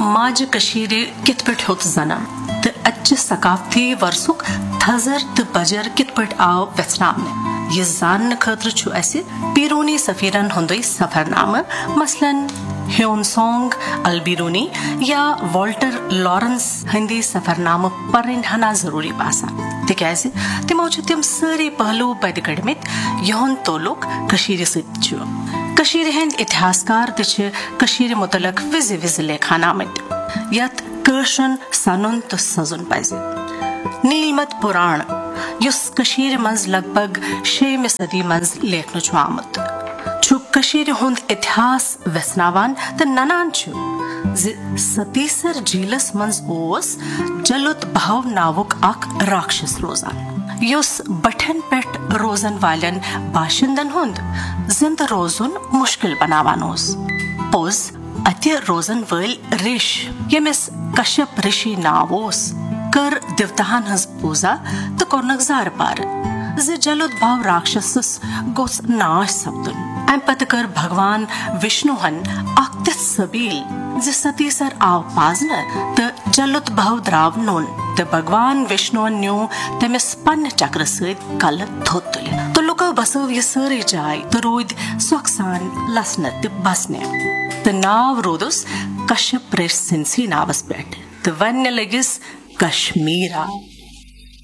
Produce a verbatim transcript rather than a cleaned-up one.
ماجہ کشیر کت پٹ ہیوت زنم تو اچہ ثقافتی ورثک تھزر تو بجر کت پٹ آو ویژنامہ یہ زاننے خاطر چھُ اسہ بیرونی سفیرن ہندے سفر نامہ مثلاً ہیون سانگ البیرونی یا والٹر لارنس ہندی سفر نامہ پرن ہنا ضروری باسان تکیازِ تمو چھ تم ساری پہلو پد کڑمت یہند تعلق کشیر ست چھُ کشیر ہند اتہاسکار تہ چھ کشیر متعلق وز وز لیکھان آمت یت کٲشرن سنن تو سزن پزِ نیلمت پران یس کشیر منز لگ بھگ شیمہ صدی منز لیکھنہ چھُ آمت چھُ کشیر ہند اتہاس ویژناوان تو ننان چھُ ز ستیسر جیلس منز اوس جلت بہو ناوک اخ راکشس روزان یس بٹھن پٹھ روزن والن باشندن ہند زندہ روزن مشکل بناوان اوس پوز اتہ روزن ول ریش یمس کشپ رشی ناو اوس کر دیوتاہن ہز پوزا تو کورنک زار پار ز جلد بھاو راکشسس گوس ناش سپدن ام پتہ کر بھگوان وشنوہن اخ تتھ سبیل ز ستیسر آو پازنہ تو جلد بھاو دراو نون تو بھگوان وشنوہن نیو تمس پنہ چکر ست کل تھوت تل تو لکو بسو یہ ساری جائے تو رود سوکھ سان لسنہ تو بسنہ تو ناو رودس کشپ ریش سنسی ناوس پہ تو ون لگس کشمیرا.